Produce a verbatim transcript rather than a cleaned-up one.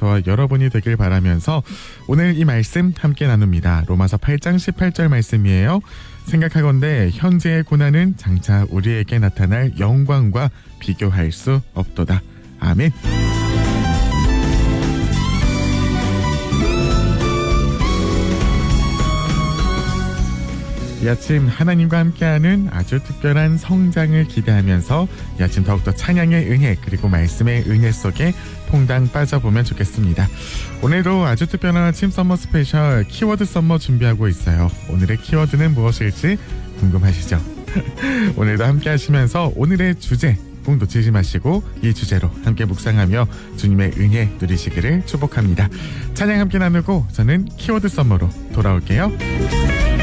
저와 여러분이 되길 바라면서 오늘 이 말씀 함께 나눕니다. 로마서 팔 장 십팔 절 말씀이에요. 생각하건대 현재의 고난은 장차 우리에게 나타날 영광과 비교할 수 없도다. 아멘. 이 아침 하나님과 함께하는 아주 특별한 성장을 기대하면서 이 아침 더욱더 찬양의 은혜 그리고 말씀의 은혜 속에 퐁당 빠져보면 좋겠습니다. 오늘도 아주 특별한 아침 썸머 스페셜 키워드 썸머 준비하고 있어요. 오늘의 키워드는 무엇일지 궁금하시죠? 오늘도 함께 하시면서 오늘의 주제 꼭 놓치지 마시고 이 주제로 함께 묵상하며 주님의 은혜 누리시기를 축복합니다. 찬양 함께 나누고 저는 키워드 썸머로 돌아올게요.